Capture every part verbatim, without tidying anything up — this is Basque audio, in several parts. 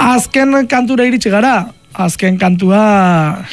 azken kantura iritsi gara. Azken kantua...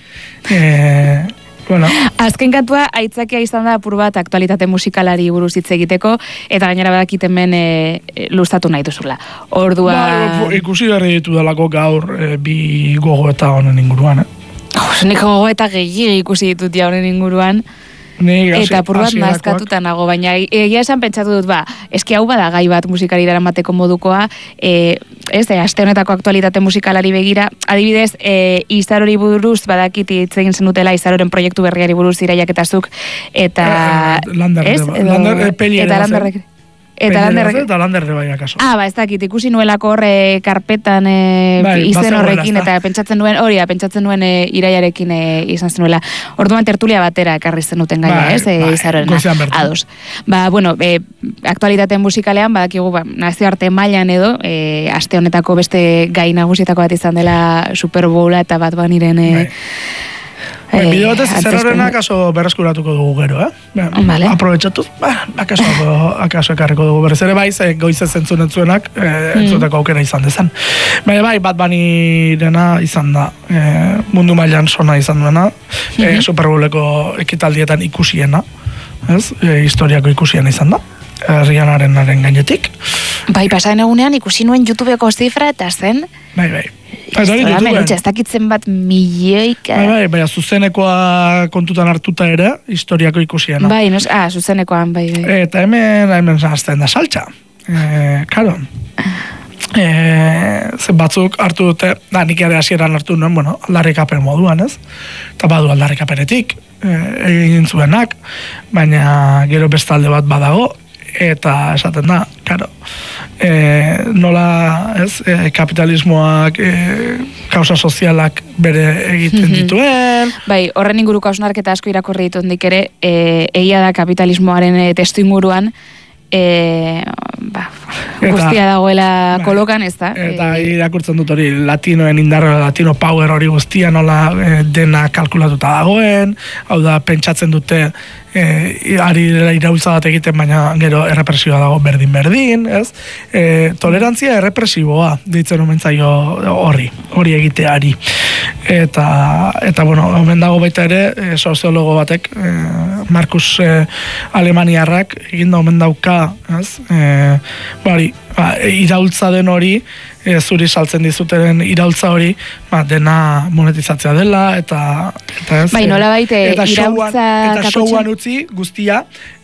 eh, bueno. Azken kantua aitzakia izan da apur bat aktualitate musikalari buruz hitz egiteko, eta gainera badakit hemen e, luztatu nahi duzula. Ordua... Ba, ikusi berri ditu dalako gaur e, bi gogoeta honen inguruan, eh? Oh, nik gogoeta gehiago ikusi ditut ja honen inguruan. Ni, eta apur bat nazkatuta nago, baina egia esan pentsatu dut, ba, eski hau bada gai bat musikari daramateko modukoa, e, ez, e, aste honetako aktualitate musikalari begira, adibidez, e, Izarori buruz, badakit hitz egin zenutela Izaroren proiektu berriari buruz Iraiak eta zuk, eta... Eh, Lander, ez? Edo, Lander, eh, peli eta Landerrek. Eta Landerrek. Eta Landerre bai akaso. Ah, ba, ez dakit, ikusi nuelako horre karpetan e, bai, izen horrekin, eta pentsatzen nuen, hori da, pentsatzen nuen e, Iraiarekin e, izan zenuela. Orduan tertulia batera ekarri zenuten gaia, bai, ez? E, bai, Izarorena. Ados. Ba, bueno, e, aktualitate musikalean, badakigu, ba, nazioarte mailan edo, e, aste honetako beste gai nagusietako bat izan dela Super Bowla eta Bad Bunnyren e, bai. Eh, Bide batez, Izarorena akaso berreskuratuko dugu gero, eh? Vale. Aprobetxatuz, ba, akaso, akaso ekarriko dugu berrez ere bai, ze goize zentzun entzuenak, eh, entzuteko aukera izan dezan. Baina bai, Bad Bunnyrena izan da, eh, mundu mailan sona izan duena, eh, Super Bowleko ekitaldietan ikusiena, ez? Eh, historiako ikusiena izan da, herrianaren gainetik. Bai, pasaren egunean ikusi nuen YouTubeko zifra eta zen... Bai, bai. Zola menutxe, ez dakitzen bat milioika... Bai, bai, bai, zuzenekoa kontutan hartuta ere, historiako ikusiena. Bai, nos, ah, zuzenekoan, bai, bai. Eta hemen, hemen zazten da saltza. E, karo, e, zen batzuk hartu dute, da, nik ere hasieran hartu nuen, bueno, aldarrikapen moduan, ez? Eta badu aldarrikapenetik, e, egin zuenak, baina gero bestalde bat badago, eta esaten da, karo, e, nola, ez, e, kapitalismoak, e, kausa sozialak bere egiten mm-hmm. dituen. Bai, horren inguruko hausnarketa asko irakurri ditut nik ere, e, egia da kapitalismoaren e, testu inguruan, e, ba, guztia dagoela bai, kolokan, ez da? Eta e, irakurtzen dut hori, latinoen indarra, latino power hori guztia nola e, dena kalkulatuta dagoen, hau da, pentsatzen dute, E, ari iraultza bat egiten, baina gero errepresioa dago berdin-berdin, ez? E, tolerantzia errepresiboa ditzen omentzaio horri, hori egiteari. Eta, eta bueno, omen dago baita ere, e, soziologo batek, e, Markus e, Alemaniarrak, egin da omen dauka, ez? E, bari, ba, iraultza den hori, e, zuri saltzen dizuteren iraultza hori, ba, dena monetizatzea dela, eta, eta ez, bai, nola baite, eta iraultza eta showan utzi guztia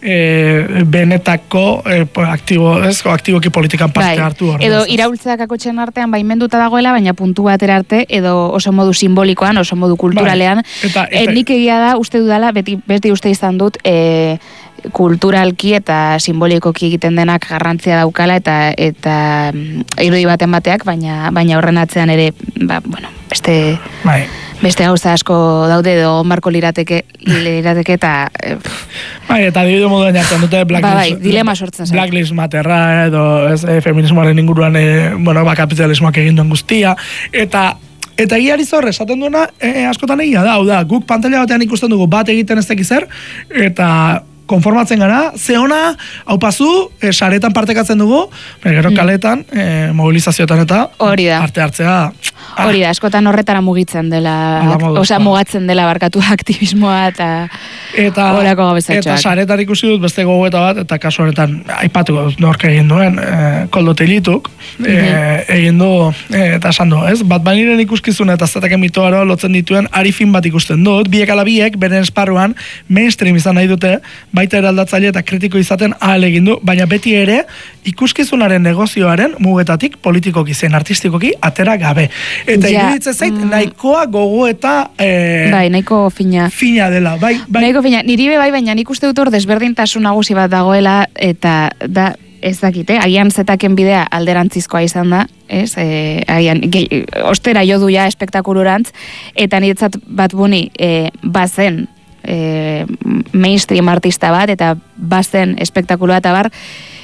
e, benetako e, aktibo, ez, aktiboki politikan parte bai, hartu hor. Edo iraultza kakotxen artean baimenduta dagoela, baina puntu batera arte, edo oso modu simbolikoan, oso modu kulturalean, bai, eta, eta, nik egia da, uste dudala, beti, beti uste izan dut, e, kulturalki eta simbolikoki egiten denak garrantzia daukala eta eta irudi baten bateak, baina baina horren atzean ere, ba, bueno, beste bai, beste gauza asko daude edo marko lirateke lirateke eta eh, bai, eta dibidu moduan jartzen dute Black ba, bai, dilema sortzen zen. Black Lives Matterra edo ez, e, feminismoaren inguruan e, bueno, ba, kapitalismoak egin duen guztia, eta Eta egiari zorre, esaten duena, e, askotan egia da, hau da, guk pantalla batean ikusten dugu bat egiten ez tekizer, eta konformatzen gara, ze ona, hau pasu, e, saretan partekatzen dugu, gero kaletan, e, mobilizazioetan eta hori da. Arte hartzea. Hori da, askotan horretara mugitzen dela, osea mugatzen dela barkatu aktivismoa eta eta horako gabezatxoak. Eta saretan ikusi dut beste gogoeta bat, eta kasu honetan aipatuko nork egin duen, e, Koldo Telituk, e, mm-hmm. egin du, e, eta esan du, ez? Bad Bunnyren ikuskizuna eta zateken mitoaro lotzen dituen arifin bat ikusten dut, biek ala biek, beren esparruan, mainstream izan nahi dute, baita eraldatzaile eta kritiko izaten ahal egin du, baina beti ere ikuskizunaren negozioaren mugetatik politikoki zen artistikoki atera gabe. Eta ja, iruditzen zait, mm, nahikoa gogo eta e, bai, nahiko fina. Fina dela, bai, bai. Nahiko fina. Niri be bai, baina nik uste dut hor desberdintasun nagusi bat dagoela eta da ez dakite, agian zetaken bidea alderantzizkoa izan da, ez? E, agian, ge, ostera jo du ja espektakulurantz, eta niretzat Bad Bunny e, bazen e, mainstream artista bat, eta bazen espektakulua eta bar,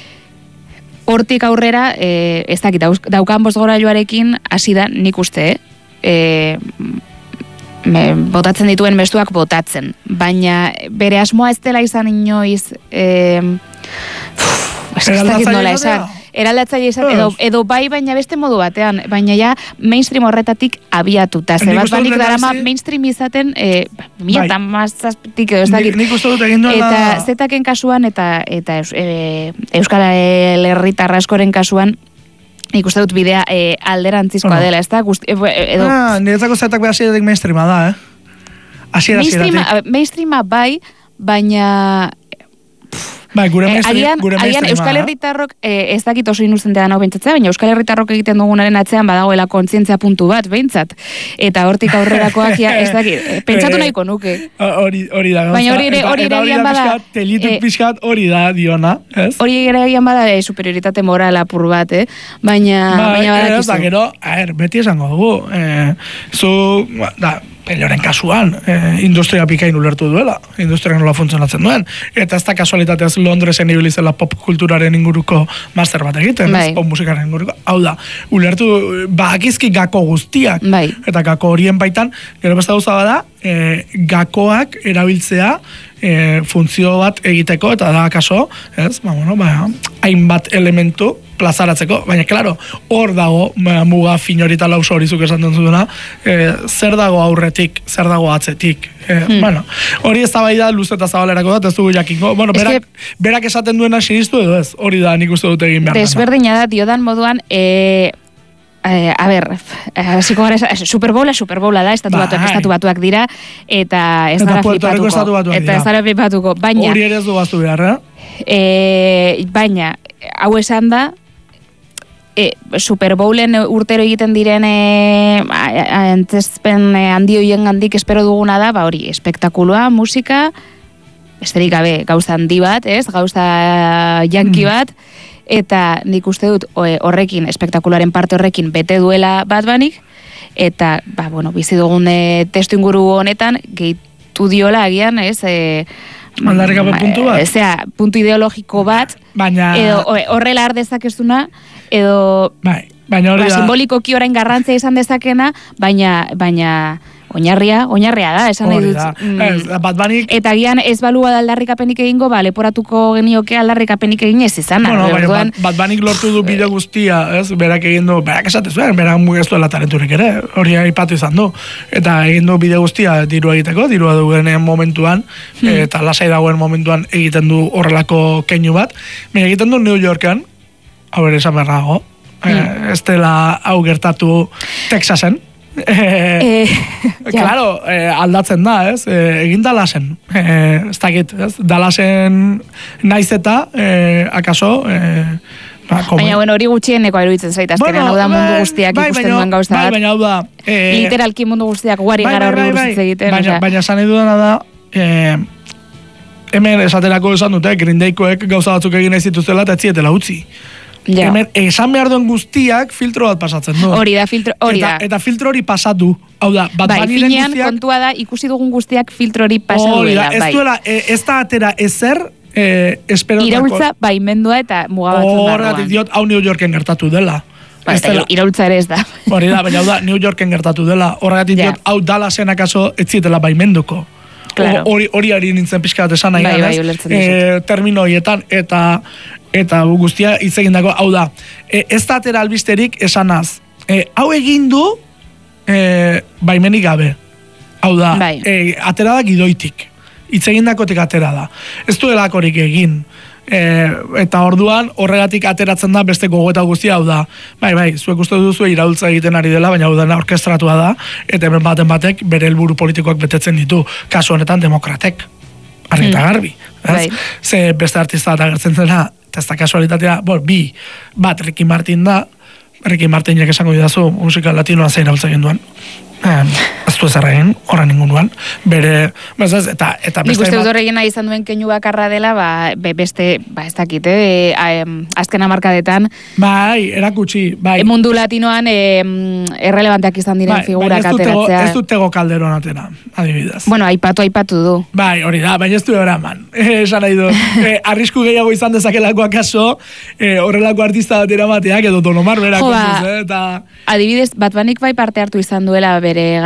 hortik aurrera, e, ez dakit, daukan bozgorailuarekin hasi da nik uste, eh? me, botatzen dituen mezuak botatzen, baina bere asmoa ez dela izan inoiz, e, ez dakit nola esan, eraldatzaile izan, edo, edo bai, baina beste modu batean, baina ja mainstream horretatik abiatuta. Ze bat banik darama mainstream izaten, e, mila eta mazazpitik edo ez dakit. Nik uste dut egin duela... Eta zetaken kasuan, eta, eta e, Euskal Herritarra askoren kasuan, nik uste dut bidea e, alderantzizkoa dela, ez da? Guzti, edo... Ah, niretzako zetak behar ziretik mainstreama da, eh? Asiera, mainstreama, mainstreama bai, baina... Bai, gure mainstream, agian, gure agian Euskal Herritarrok eh, ez dakit oso inuzentea hau pentsatzea, baina Euskal Herritarrok egiten dugunaren atzean badagoela kontzientzia puntu bat, behintzat. Eta hortik aurrerakoak ja, ez dakit, pentsatu nahiko nuke. Hori hori da. Baina hori ere hori ere egian bada... Telituk pixkat hori da diona, ez? Hori ere egian bada e, superioritate moral apur bat, eh? Baina, baina badakizu. Ba, gero, a ver, beti esango dugu. Eh, zu, da, Pelloren kasuan, eh, industria pikain ulertu duela, industria nola funtzionatzen duen, eta ez da kasualitateaz Londresen ibilizela pop kulturaren inguruko master bat egiten, bai. Pop musikaren inguruko, hau da, ulertu, bakizki gako guztiak, bai. Eta gako horien baitan, gero besta gauza bada, eh, gakoak erabiltzea, e, funtzio bat egiteko, eta da kaso, ez, ba, bueno, ba, hainbat elementu plazaratzeko, baina, klaro, hor dago, ba, muga finorita lauso hori zuk esan duzuna, e, zer dago aurretik, zer dago atzetik, e, hmm. bueno, hori ez da bai da, luz eta zabalerako da, ez dugu jakingo, bueno, berak, que... berak esaten duena sinistu edo ez, hori da nik uste dut egin behar. Desberdina da, diodan moduan, e... Eh, a ber, hasiko gara, Super Bowla, Super Bowla da, estatu batuak, estatu batuak dira, eta ez dara flipatuko. Eta ez dara flipatuko, baina... Hori ere ez du gaztu behar, eh? E, baina, hau esan da, e, Super Bowlen urtero egiten diren e, antzezpen handi hoien gandik espero duguna da, ba hori, espektakuloa, musika, besterik gabe, gauza handi bat, ez? Gauza janki bat, eta nik uste dut horrekin, espektakularen parte horrekin bete duela bat banik, eta, ba, bueno, bizi dugun testu inguru honetan, gehitu diola agian, ez, e, aldarrikape puntu bat? Ezea, puntu ideologiko bat, baina... edo horrela ardezakezuna, edo bai, baina hori ba, da... simbolikoki orain garrantzia izan dezakena, baina, baina... Oinarria, oinarria da, esan nahi dut. Mm. Ez, bat banik... Eta gian ez balua da aldarrikapenik egingo, ba, leporatuko genioke aldarrikapenik egin ez izan. Bueno, baina bat, bat banik lortu du bide guztia, ez? Berak egin du, berak esate zuen, berak mugestuela talenturik ere, hori aipatu izan du. Eta egin du bide guztia dirua egiteko, dirua dugenen momentuan, hmm. eta lasai dagoen momentuan egiten du horrelako keinu bat. Baina egiten du New Yorken, hau ere esan berrago, hmm. eh, ez dela hau gertatu Texasen. Eh, claro, eh, aldatzen da, ez? Eh, egin Dallasen. Eh, ez dakit, ez? Dallasen naiz eta eh, akaso eh, ba, baina bueno, hori gutxieneko eruditzen zait azkenean, hau da mundu guztiak bai, ikusten duen gauza bat. Baina hau da, eh, literalki mundu guztiak guari bai, gara horri buruz egiten. Baina, baina esan nahi dudana da, eh, hemen esaterako esan dute, Green Daykoek gauza batzuk egin nahi zituztela eta etzietela utzi. Ja. Hemen, esan behar duen guztiak filtro bat pasatzen du. Hori da, filtro, hori eta, da. Eta filtro hori pasatu. Hau da, bat bai, baniren finean guztiak... kontua da, ikusi dugun guztiak filtro hori pasatu hori dela. Da, ez bai. duela, ez da atera ezer, eh, esperotako... Iraultza baimendua eta mugabatzen barruan. Horregatik diot, hau New Yorken gertatu dela. Ba, dela... Iraultza ere ez da. Hori da, baina hau da, New Yorken gertatu dela. Horregatik diot, hau Dallasen akaso ez zietela baimenduko. Claro. Hori hori ari nintzen pixka bat esan nahi bai, ganez, bai, e, termino horietan, eta eta guztia hitz egin dago, hau da, e, ez da atera albisterik esanaz, e, hau egin du e, baimenik gabe, hau da, bai. e, atera da gidoitik, hitz egin dakotik atera da, ez duelakorik egin, e, eta orduan horregatik ateratzen da beste gogoeta guztia, hau da, bai, bai, zuek uste duzu iraultza egiten ari dela, baina hau dena orkestratua da, eta hemen baten batek bere helburu politikoak betetzen ditu, kasu honetan demokratek, argi eta garbi, bai. Ze beste artista bat agertzen zena, eta ez da kasualitatea, bo, bi, bat Ricky Martin da, Ricky Martinek esango didazu musika latinoa zein hau egin duen. Eh, ez du ezer egin, horren inguruan, bere, bez ez, eta, eta beste... Nik uste dut horregena izan duen keinu bakarra dela, ba, be, beste, ba, ez dakit, eh, azken hamarkadetan... Bai, erakutsi, bai. Mundu latinoan eh, errelevanteak izan diren bai, figurak ateratzea. Ez dut tego Calderon atera, adibidez. Bueno, aipatu, aipatu du. Bai, hori da, baina ez du eraman. Esan nahi du, eh, arrisku gehiago izan dezakelako akaso, eh, horrelako artista bat eramateak, edo Don Omar berak. Jo, ba, kontuz, eh, eta... adibidez, Bat Banik bai parte hartu izan duela bere garaian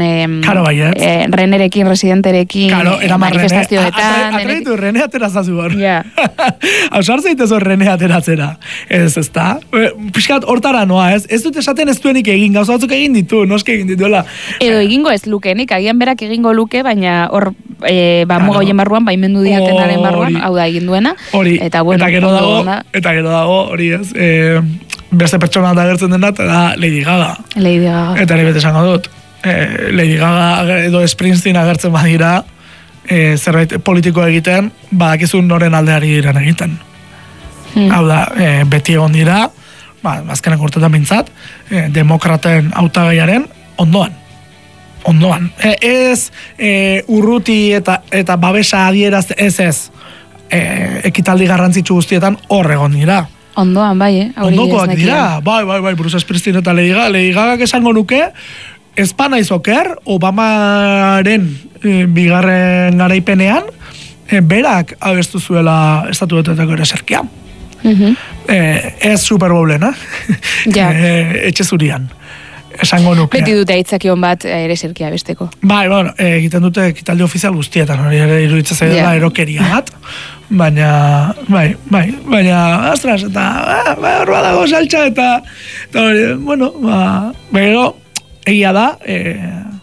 eh, Karo baiet. eh, Renerekin, Residenterekin, Karo, eh, eraman Rene. manifestazioetan. Atreitu Rene aterazazu hor. Ja. Hausar zaitez hor Rene ateratzera. Ez, ez da. Piskat hortara noa, ez? Ez dut esaten ez duenik egin, gauza batzuk egin ditu, noski egin dituela. Edo egingo ez lukenik, agian berak egingo luke, baina hor, e, ba, Claro. muga hoien barruan, baimendu diatenaren barruan, Hori. hau da egin duena. Hori, eta, bueno, eta gero ondo dago, da. eta gero dago, hori ez, e, beste pertsona da agertzen dena, eta da Lady Gaga. Lady Gaga. Eta ere bete esango dut, e, Lady Gaga edo Springsteen agertzen badira, e, zerbait politikoa egiten, badakizun noren aldeari diren egiten. Hmm. Hau da, e, beti egon dira, ba, azkenak urtetan bintzat, e, demokraten hautagaiaren ondoan. Ondoan. E, ez e, urruti eta, eta babesa adieraz, ez ez. E, ekitaldi garrantzitsu guztietan hor egon dira. Ondoan, bai, eh? Hori ez Ondokoak nekien. dira, bai, bai, bai, Bruce Springsteen eta Lady Gaga. Lady Gagak esango nuke, ezpa naiz oker, Obamaren e, bigarren garaipenean, e, berak abestu zuela estatu betetako ere zerkia. Mhm. E, ez Super Bowlen, eh? Ja. e, etxe zurian. Esango nuke. Beti dute aitzakion bat eh, ere zerkia besteko. Bai, bueno, e, egiten dute ekitaldi ofizial guztietan, hori ere iruditzen zaidala Ja. erokeria bat, baina, bai, bai, baina, astras, eta, ah, bai, hor badago saltxa, eta, eta hori, bueno, ba, bero, egia da, e,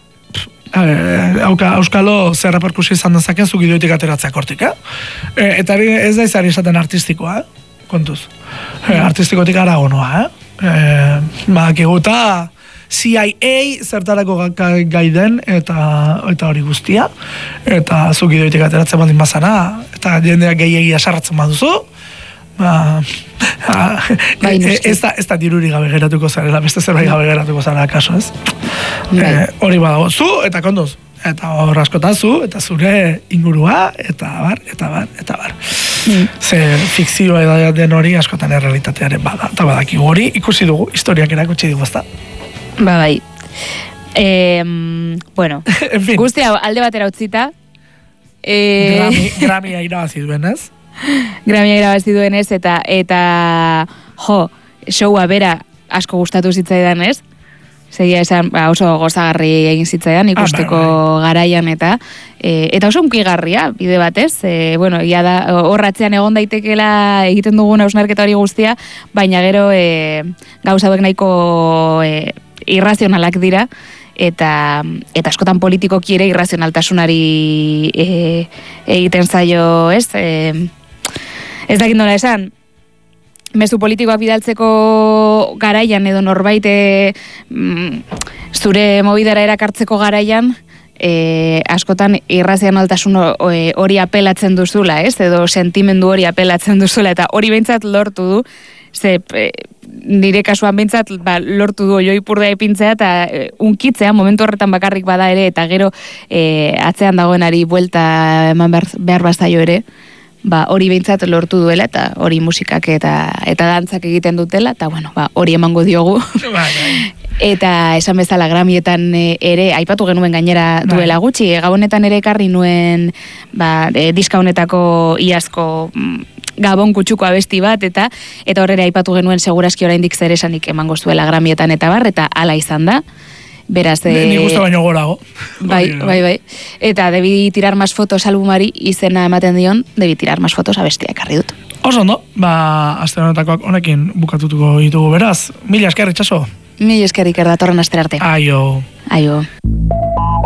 hauka, auskalo zer reperkusio izan dezaken zuk idoitik ateratzeak hortik, eh? E, eta hori ez da izan esaten artistikoa, eh? Kontuz. E, artistikotik aragonoa, eh? E, ba, kiguta, C I A zertarako ga- gai den eta eta hori guztia, eta zuk idoitik ateratzen baldin bazara, eta jendeak gehiagia sarratzen baduzu, ba, Bai, e, noski. ez da, ez da diruri gabe geratuko zarela, beste zerbait gabe geratuko zara kaso, ez? Bai. E, hori badago, zu eta kondoz, eta hor askotan zu, eta zure ingurua, eta bar, eta bar, eta bar. Mm. Ze fikzioa edo den hori askotan errealitatearen bada, eta badakigu hori ikusi dugu, historiak erakutsi digu, ezta? Ba, bai. E, bueno, En fin. guzti hau alde batera utzita, e, Grammy, Grammya irabazi duen, ez? Grammya irabazi duenez, eta, eta, jo, showa bera asko gustatu zitzaidan, ez? Segia esan, ba, oso gozagarri egin zitzaidan ikusteko Ah, garaian eta e, eta oso unkigarria bide batez. E, bueno, ia da horratzean egon daitekela egiten dugun hausnarketa hori guztia, baina gero e, gauza hauek nahiko e, irrazionalak dira eta eta askotan politikoki ere irrazionaltasunari e, egiten zaio, ez? E, ez dakit nola esan. Mezu politikoak bidaltzeko garaian edo norbait e, mm, zure mobidara erakartzeko garaian e, askotan irrazionaltasun ho- e, hori apelatzen duzula, ez? Edo sentimendu hori apelatzen duzula, eta hori behintzat lortu du, ze e, nire kasuan behintzat ba, lortu du oio ipurdea ipintzea eta e, unkitzea momentu horretan bakarrik bada ere, eta gero e, atzean dagoenari buelta eman behar, behar bazaio ere, ba, hori behintzat lortu duela, eta hori musikak eta eta dantzak egiten dutela, eta bueno, ba, hori emango diogu. Bai, bai. Eta esan bezala Grammyetan e, ere aipatu genuen gainera Bai. duela gutxi, gabonetan ere ekarri nuen ba, e, diska honetako iazko mm, gabon kutsuko abesti bat, eta eta horrela aipatu genuen segurazki oraindik zer esanik emango zuela Grammyetan eta bar, eta hala izan da. Beraz, Ni e, gustu baino gorago. bai, Hori da. bai, bai. Eta Debi tirar más fotos albumari izena ematen dion, Debi tirar más fotos abestia ekarri dut. Oso ondo, ba, aste honetakoak honekin bukatutuko ditugu beraz. Mila esker, itxaso. Mil eskerrik erdatorren aster arte. Aio. Aio.